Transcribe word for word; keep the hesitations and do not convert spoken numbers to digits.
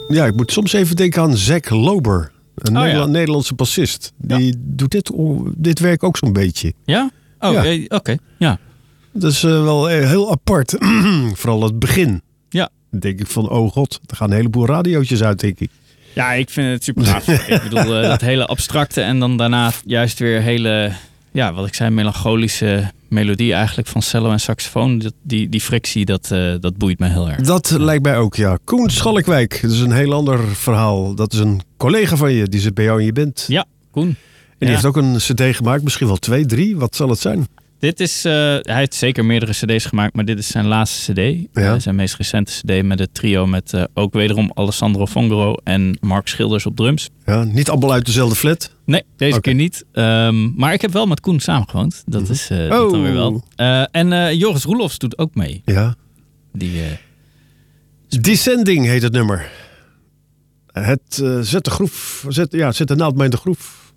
Ja, ik moet soms even denken aan Zack Lober. Een Oh, Nederla- ja. Nederlandse bassist. Die Ja. doet dit, dit werk ook zo'n beetje. Ja? Oh, Ja. eh, oké. Ja. Dat is uh, wel uh, heel apart. Vooral het begin. Ja. Dan denk ik van, oh god, er gaan een heleboel radiootjes uit, denk ik. Ja, ik vind het super gaaf. Ik bedoel, uh, dat hele abstracte en dan daarna juist weer hele, ja, wat ik zei, melancholische melodie eigenlijk van cello en saxofoon. Dat, die, die frictie, dat, uh, dat boeit me heel erg. Dat ja. lijkt mij ook, ja. Koen Schalkwijk, dat is een heel ander verhaal. Dat is een collega van je, die zit bij jou in je band. Ja, Koen. En die ja. heeft ook een cd gemaakt, misschien wel twee, drie. Wat zal het zijn? Dit is, uh, hij heeft zeker meerdere cd's gemaakt, maar dit is zijn laatste cd. Ja. Uh, zijn meest recente cd met het trio met uh, ook wederom Alessandro Fongaro en Mark Schilders op drums. Ja, niet allemaal uit dezelfde flat? Nee, deze okay. keer niet. Um, maar ik heb wel met Koen samengewoond. Dat is uh, oh. dat dan weer wel. Uh, en uh, Joris Roelofs doet ook mee. Ja. Die, uh... Descending heet het nummer. Het uh, zet de groef, zet, ja, zet de naald mee in de groef.